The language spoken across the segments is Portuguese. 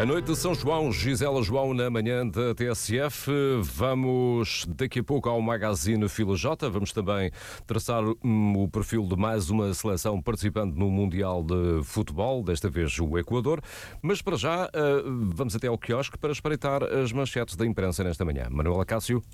A noite de São João, Gisela João na manhã da TSF. Vamos daqui a pouco ao Magazine Fila J. Vamos também traçar o perfil de mais uma seleção participante no Mundial de Futebol, desta vez o Equador. Mas para já, vamos até ao quiosque para espreitar as manchetes da imprensa nesta manhã. Manuel Acácio.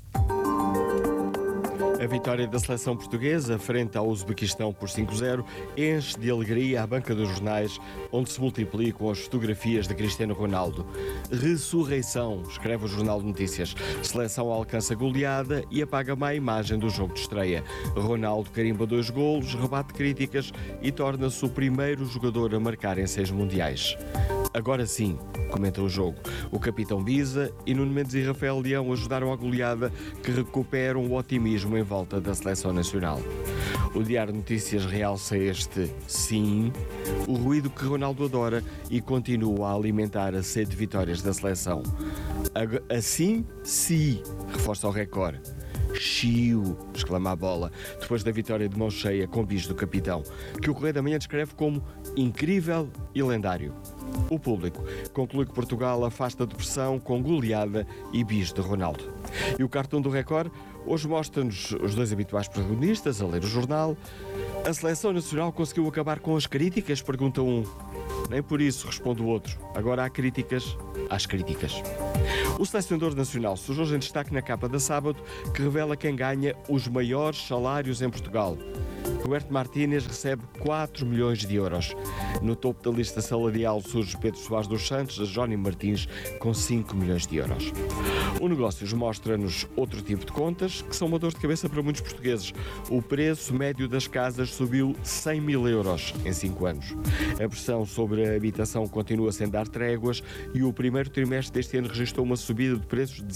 A vitória da seleção portuguesa frente ao Uzbequistão por 5-0 enche de alegria a banca dos jornais, onde se multiplicam as fotografias de Cristiano Ronaldo. Ressurreição, escreve o Jornal de Notícias. Seleção alcança goleada e apaga má imagem do jogo de estreia. Ronaldo carimba 2 golos, rebate críticas e torna-se o primeiro jogador a marcar em 6 mundiais. Agora sim, comenta o jogo. O capitão Biza e Nuno Mendes e Rafael Leão ajudaram a goleada que recuperam o otimismo em volta da seleção nacional. O Diário de Notícias realça este sim, o ruído que Ronaldo adora e continua a alimentar a sede de vitórias da seleção. Assim, sim, reforça o Record. Chiu, exclama a bola, depois da vitória de mão cheia com bis do capitão, que o Correio da Manhã descreve como incrível e lendário. O Público conclui que Portugal afasta a depressão com goleada e bis de Ronaldo. E o cartoon do Record hoje mostra-nos os 2 habituais protagonistas a ler o jornal. A seleção nacional conseguiu acabar com as críticas? Pergunta um. Nem por isso, responde o outro. Agora há críticas às críticas. O selecionador nacional surge hoje em destaque na capa da Sábado, que revela quem ganha os maiores salários em Portugal. Roberto Martínez recebe 4 milhões de euros. No topo da lista salarial surge Pedro Soares dos Santos, a Johnny Martins, com 5 milhões de euros. O Negócios mostra-nos outro tipo de contas, que são uma dor de cabeça para muitos portugueses. O preço médio das casas subiu 100 mil euros em 5 anos. A pressão sobre a habitação continua sem dar tréguas e o primeiro trimestre deste ano registrou uma subida de preços de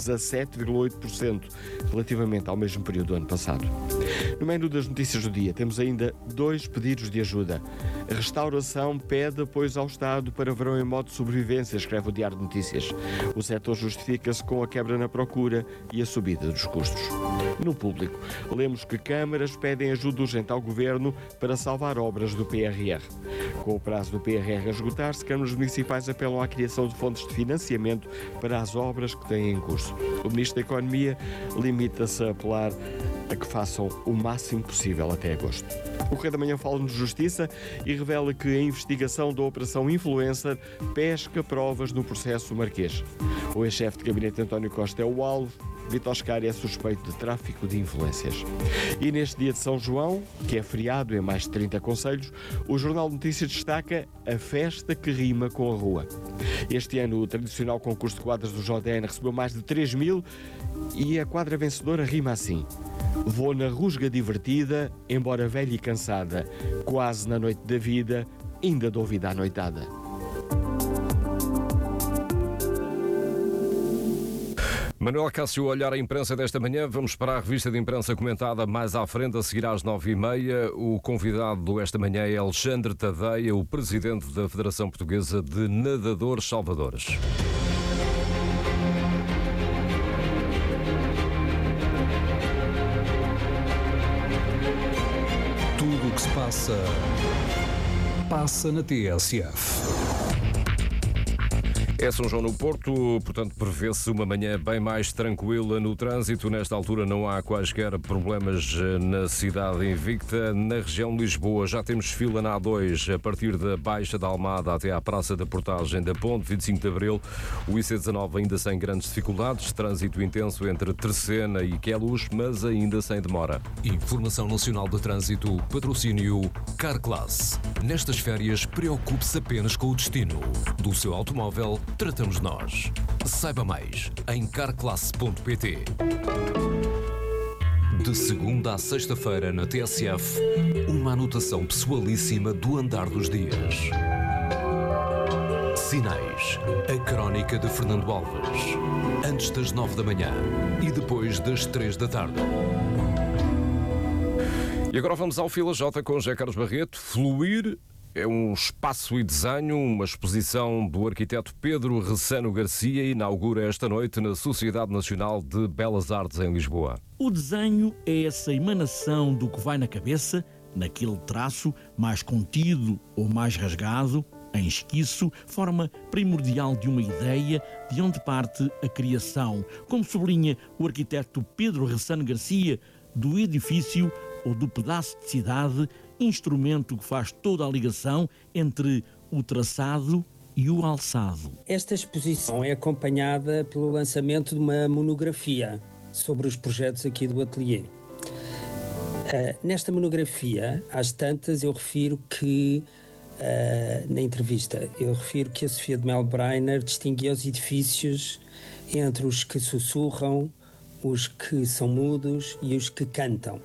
17,8% relativamente ao mesmo período do ano passado. No menu das notícias do dia temos ainda 2 pedidos de ajuda. A restauração pede apoios ao Estado para verão em modo de sobrevivência, escreve o Diário de Notícias. O setor justifica-se com a quebra na procura e a subida dos custos. No Público, lemos que câmaras pedem ajuda urgente ao Governo para salvar obras do PRR. Com o prazo do PRR a esgotar-se, câmaras municipais apelam à criação de fontes de financiamento para as obras que têm em curso. O Ministro da Economia limita-se a apelar a que façam o máximo possível até agosto. O Correio da Manhã fala-nos de justiça e revela que a investigação da Operação Influencer pesca provas no processo Marquês. O ex-chefe de gabinete António Costa é o alvo, Vítor Oscar é suspeito de tráfico de influências. E neste dia de São João, que é feriado em mais de 30 concelhos, o Jornal de Notícias destaca a festa que rima com a rua. Este ano, o tradicional concurso de quadras do JN recebeu mais de 3 mil e a quadra vencedora rima assim: vou na rusga divertida, embora velha e cansada, quase na noite da vida, ainda dou vida à noitada. Manuel Acácio, olhar a imprensa desta manhã. Vamos para a revista de imprensa comentada mais à frente, a seguir às 9h30. O convidado esta manhã é Alexandre Tadeia, o presidente da Federação Portuguesa de Nadadores Salvadores. Tudo o que se passa na TSF. É São João no Porto, portanto prevê-se uma manhã bem mais tranquila no trânsito. Nesta altura não há quaisquer problemas na cidade invicta. Na região de Lisboa já temos fila na A2 a partir da Baixa da Almada até à Praça da Portagem da Ponte, 25 de Abril. O IC19 ainda sem grandes dificuldades, trânsito intenso entre Terceira e Queluz, mas ainda sem demora. Informação Nacional de Trânsito, patrocínio Carclass. Nestas férias, preocupe-se apenas com o destino. Do seu automóvel, tratamos nós. Saiba mais em carclass.pt. De segunda à sexta-feira na TSF, uma anotação pessoalíssima do andar dos dias. Sinais, a crónica de Fernando Alves. Antes das 9 da manhã e depois das 3 da tarde. E agora vamos ao Fila J com José Carlos Barreto. Fluir é um espaço e desenho, uma exposição do arquiteto Pedro Ressano Garcia, inaugura esta noite na Sociedade Nacional de Belas Artes em Lisboa. O desenho é essa emanação do que vai na cabeça, naquele traço mais contido ou mais rasgado, em esquiço, forma primordial de uma ideia de onde parte a criação, como sublinha o arquiteto Pedro Ressano Garcia, do edifício ou do pedaço de cidade, instrumento que faz toda a ligação entre o traçado e o alçado. Esta exposição é acompanhada pelo lançamento de uma monografia sobre os projetos aqui do ateliê. Nesta monografia, às tantas, eu refiro que, na entrevista, que a Sofia de Melbrenner distinguia os edifícios entre os que sussurram, os que são mudos e os que cantam.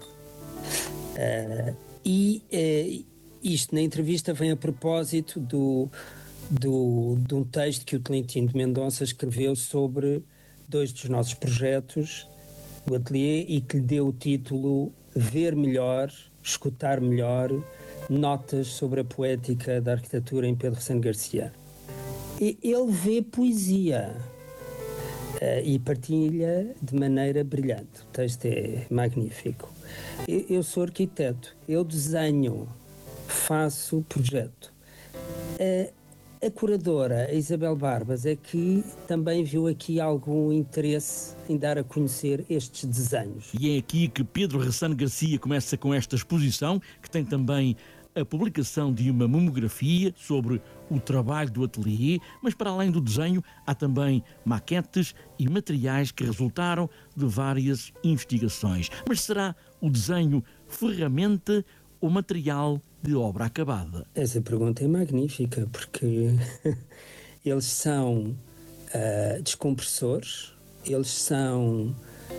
Isto na entrevista vem a propósito de um texto que o Tolentino de Mendonça escreveu sobre 2 dos nossos projetos do ateliê e que lhe deu o título Ver Melhor, Escutar Melhor, Notas sobre a Poética da Arquitetura em Pedro Ressano Garcia. Ele vê poesia e partilha de maneira brilhante. O texto é magnífico. Eu sou arquiteto, eu desenho, faço projeto. A curadora, a Isabel Barbas, é que também viu aqui algum interesse em dar a conhecer estes desenhos. E é aqui que Pedro Ressano Garcia começa com esta exposição, que tem também a publicação de uma monografia sobre o trabalho do ateliê, mas para além do desenho há também maquetes e materiais que resultaram de várias investigações. Mas será o desenho ferramenta ou material de obra acabada? Essa pergunta é magnífica, porque eles são descompressores, eles são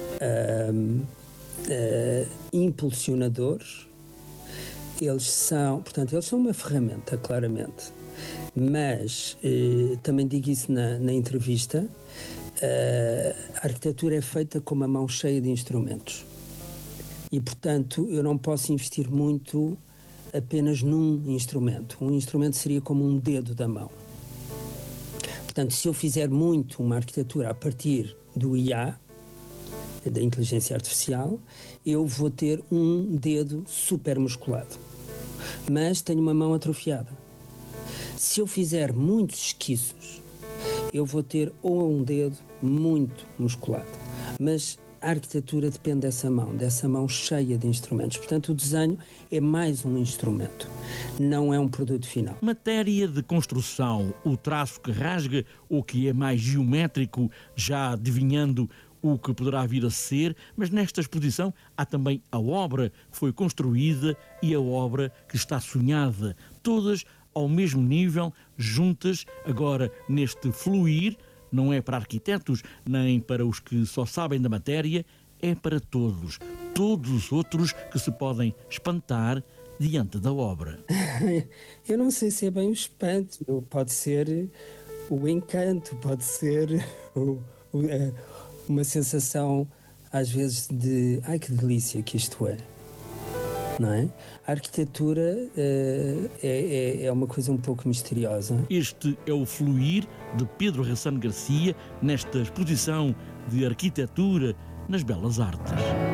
impulsionadores, eles são uma ferramenta, claramente. Mas, também digo isso na entrevista, a arquitetura é feita com uma mão cheia de instrumentos. E, portanto, eu não posso investir muito apenas num instrumento. Um instrumento seria como um dedo da mão. Portanto, se eu fizer muito uma arquitetura a partir do IA, da inteligência artificial, eu vou ter um dedo super musculado. Mas tenho uma mão atrofiada. Se eu fizer muitos esquiços, eu vou ter ou um dedo muito musculado. Mas a arquitetura depende dessa mão cheia de instrumentos. Portanto, o desenho é mais um instrumento, não é um produto final. Matéria de construção, o traço que rasga ou que é mais geométrico, já adivinhando o que poderá vir a ser, mas nesta exposição há também a obra que foi construída e a obra que está sonhada, todas ao mesmo nível, juntas agora neste fluir. Não é para arquitetos, nem para os que só sabem da matéria, é para todos os outros que se podem espantar diante da obra. Eu não sei se é bem o espanto, pode ser o encanto, pode ser uma sensação, às vezes, de ai que delícia que isto é. Não é? A arquitetura é uma coisa um pouco misteriosa. Este é o fluir de Pedro Ressano Garcia nesta exposição de arquitetura nas Belas Artes.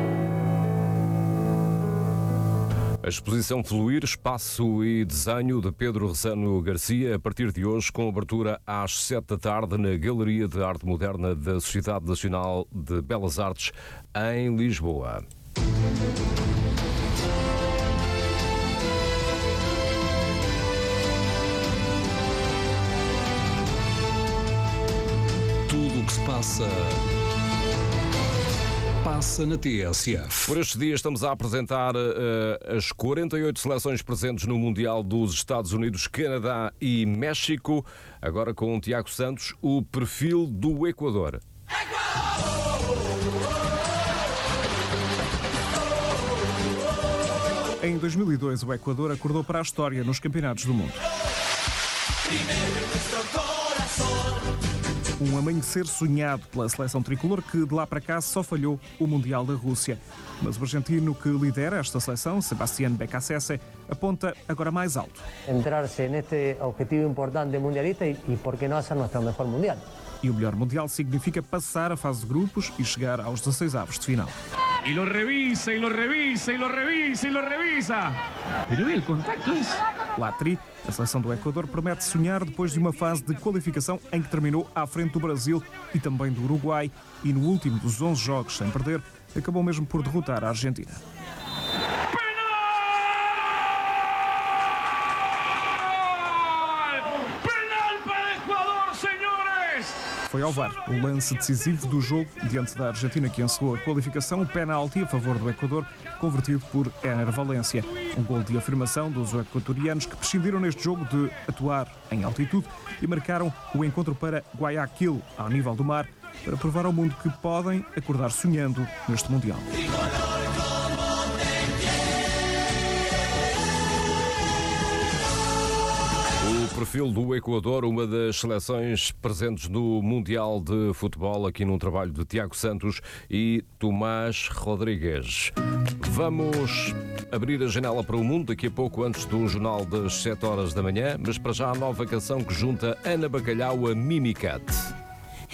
A exposição Fluir, Espaço e Desenho de Pedro Ressano Garcia, a partir de hoje, com abertura às 7 da tarde na Galeria de Arte Moderna da Sociedade Nacional de Belas Artes, em Lisboa. Tudo o que se passa na TSF. Por estes dias estamos a apresentar as 48 seleções presentes no Mundial dos Estados Unidos, Canadá e México. Agora com o Tiago Santos, o perfil do Equador. Em 2002, o Equador acordou para a história nos campeonatos do mundo. Um amanhecer sonhado pela seleção tricolor que de lá para cá só falhou o Mundial da Rússia. Mas o argentino que lidera esta seleção, Sebastián Beccacece, aponta agora mais alto. Entrarse neste objetivo importante mundialista e por que não ser nosso melhor mundial. E o melhor mundial significa passar a fase de grupos e chegar aos 16avos de final. Y lo revisa, y lo revisa, y lo revisa, y lo revisa. Pero el contacto es Latri, a seleção do Equador promete sonhar depois de uma fase de qualificação em que terminou à frente do Brasil e também do Uruguai e no último dos 11 jogos sem perder, acabou mesmo por derrotar a Argentina. Foi ao VAR o lance decisivo do jogo diante da Argentina, que encerrou a qualificação, o penalti a favor do Equador, convertido por Ener Valencia. Um gol de afirmação dos equatorianos que prescindiram neste jogo de atuar em altitude e marcaram o encontro para Guayaquil, ao nível do mar, para provar ao mundo que podem acordar sonhando neste Mundial. O perfil do Equador, uma das seleções presentes no Mundial de Futebol, aqui num trabalho de Tiago Santos e Tomás Rodrigues. Vamos abrir a janela para o mundo daqui a pouco, antes do jornal das 7 horas da manhã, mas para já a nova canção que junta Ana Bacalhau a Mimicat.